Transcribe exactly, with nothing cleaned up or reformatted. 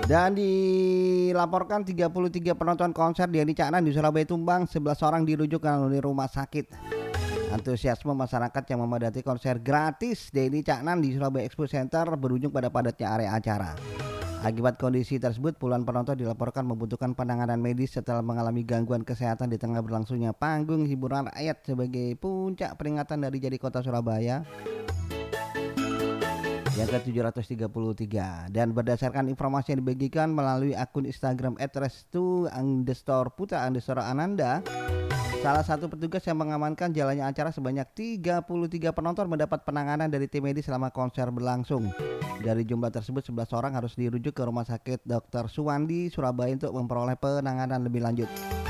Dan dilaporkan tiga puluh tiga penonton konser Denny Caknan di Surabaya tumbang, sebelas orang dirujuk ke rumah sakit. Antusiasme masyarakat yang memadati konser gratis Denny Caknan di Surabaya Expo Center berujung pada padatnya area acara. Akibat kondisi tersebut, puluhan penonton dilaporkan membutuhkan penanganan medis setelah mengalami gangguan kesehatan di tengah berlangsungnya panggung hiburan rakyat sebagai puncak peringatan dari Jadi Kota Surabaya yang ke tujuh ratus tiga puluh tiga. Dan berdasarkan informasi yang dibagikan melalui akun Instagram et restu underscore putra underscore ananda, salah satu petugas yang mengamankan jalannya acara sebanyak tiga puluh tiga penonton mendapat penanganan dari tim medis selama konser berlangsung. Dari jumlah tersebut, sebelas orang harus dirujuk ke Rumah Sakit dokter Suwandi Surabaya untuk memperoleh penanganan lebih lanjut.